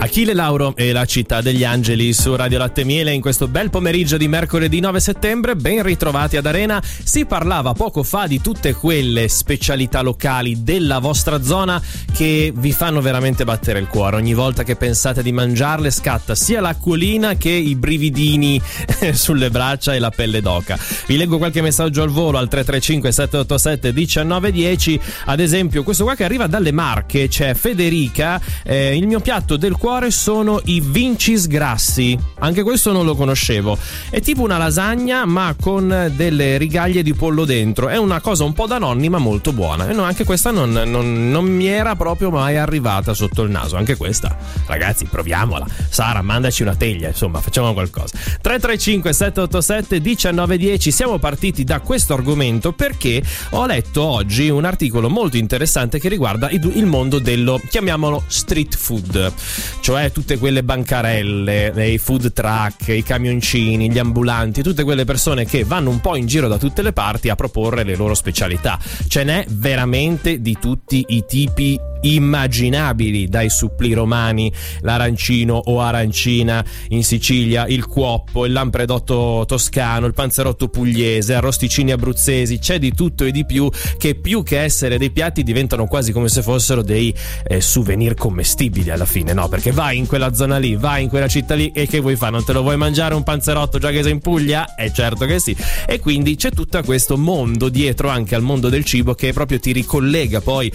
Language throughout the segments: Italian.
Achille Lauro e la città degli angeli su Radio Latte Miele in questo bel pomeriggio di mercoledì 9 settembre. Ben ritrovati ad Arena. Si parlava poco fa di tutte quelle specialità locali della vostra zona che vi fanno veramente battere il cuore. Ogni volta che pensate di mangiarle scatta sia l'acquolina che i brividini sulle braccia e la pelle d'oca. Vi leggo qualche messaggio al volo al 335 787 1910. Ad esempio questo qua che arriva dalle Marche, c'è Federica. Il mio piatto del cuore sono i vincis grassi, anche questo non lo conoscevo. È tipo una lasagna ma con delle rigaglie di pollo dentro, è una cosa un po' da nonni ma molto buona. E no, anche questa non mi era proprio mai arrivata sotto il naso. Anche questa, ragazzi, proviamola. Sara, mandaci una teglia, insomma, facciamo qualcosa. 335 787 1910. Siamo partiti da questo argomento perché ho letto oggi un articolo molto interessante che riguarda il mondo dello, chiamiamolo, street food, cioè tutte quelle bancarelle, i food truck, i camioncini, gli ambulanti, tutte quelle persone che vanno un po' in giro da tutte le parti a proporre le loro specialità. Ce n'è veramente di tutti i tipi immaginabili, dai supplì romani, l'arancino o arancina in Sicilia, il cuoppo, il lampredotto toscano, il panzerotto pugliese, arrosticini abruzzesi. C'è di tutto e di più che essere dei piatti diventano quasi come se fossero dei souvenir commestibili alla fine, no? Perché vai in quella zona lì, vai in quella città lì e che vuoi fare? Non te lo vuoi mangiare un panzerotto già che sei in Puglia? Certo che sì. E quindi c'è tutto questo mondo dietro anche al mondo del cibo che proprio ti ricollega poi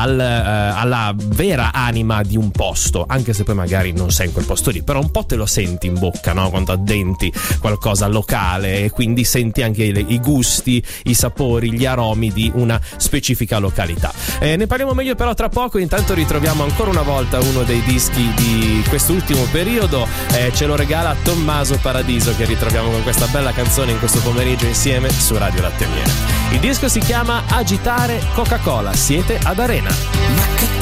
alla vera anima di un posto, anche se poi magari non sei in quel posto lì, però un po' te lo senti in bocca, no? Quando addenti qualcosa locale e quindi senti anche i gusti, i sapori, gli aromi di una specifica località. Ne parliamo meglio però tra poco. Intanto ritroviamo ancora una volta uno dei dischi di quest'ultimo periodo, ce lo regala Tommaso Paradiso, che ritroviamo con questa bella canzone in questo pomeriggio insieme su Radio Latte Miele. Il disco si chiama Agitare Coca-Cola. Siete ad Arena. Ma che